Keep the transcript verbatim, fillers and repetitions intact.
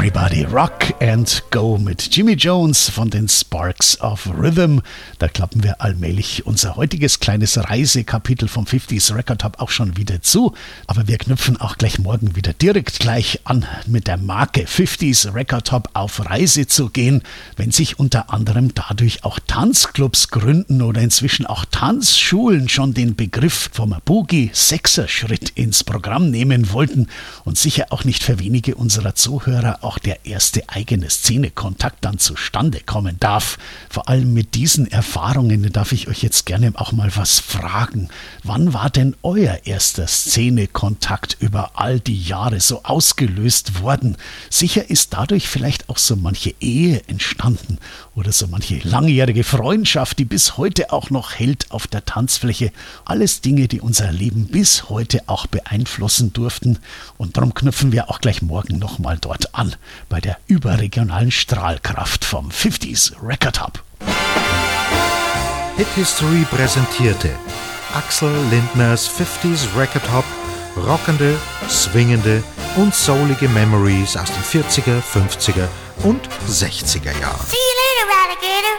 Everybody Rock and Go mit Jimmy Jones von den Sparks of Rhythm. Da klappen wir allmählich unser heutiges kleines Reisekapitel vom fünfziger Record Hub auch schon wieder zu. Aber wir knüpfen auch gleich morgen wieder direkt gleich an, mit der Marke fünfziger Record Hub auf Reise zu gehen, wenn sich unter anderem dadurch auch Tanzclubs gründen oder inzwischen auch Tanzschulen schon den Begriff vom Boogie-Sechser-Schritt ins Programm nehmen wollten und sicher auch nicht für wenige unserer Zuhörer auch der erste eigene Szenekontakt dann zustande kommen darf. Vor allem mit diesen Erfahrungen darf ich euch jetzt gerne auch mal was fragen. Wann war denn euer erster Szenekontakt über all die Jahre so ausgelöst worden? Sicher ist dadurch vielleicht auch so manche Ehe entstanden oder so manche langjährige Freundschaft, die bis heute auch noch hält auf der Tanzfläche. Alles Dinge, die unser Leben bis heute auch beeinflussen durften. Und darum knüpfen wir auch gleich morgen nochmal dort an, bei der überregionalen Strahlkraft vom fünfziger Record Hub. Hit History präsentierte Axel Lindners fünfziger Record Hub, rockende, swingende und soulige Memories aus den vierziger, fünfziger und sechziger Jahren. See you later, alligator.